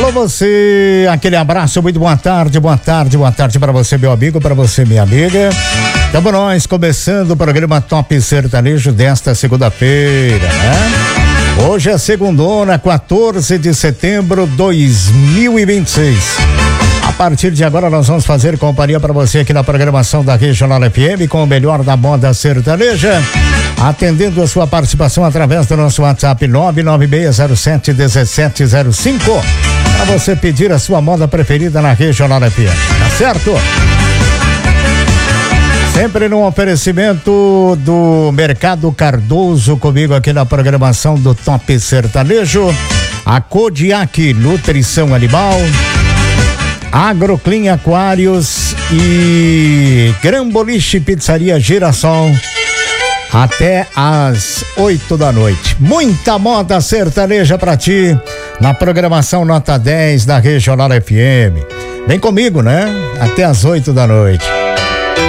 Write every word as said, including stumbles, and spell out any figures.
Alô você, aquele abraço, muito boa tarde, boa tarde, boa tarde para você, meu amigo, para você, minha amiga. Estamos nós começando o programa Top Sertanejo desta segunda-feira, né? Hoje é segundona, quatorze de setembro de dois mil e vinte e seis. A partir de agora nós vamos fazer companhia para você aqui na programação da Regional F M com o melhor da moda sertaneja, atendendo a sua participação através do nosso WhatsApp nove nove seis zero sete um sete zero cinco para você pedir a sua moda preferida na Regional F M, tá certo? Sempre no oferecimento do Mercado Cardoso, comigo aqui na programação do Top Sertanejo, a Kodiak Nutrição Animal, Agroclean Aquários e Gran Boliche Pizzaria Girassol, até às oito da noite. Muita moda sertaneja pra ti na programação nota dez da Regional F M. Vem comigo, né? Até às oito da noite.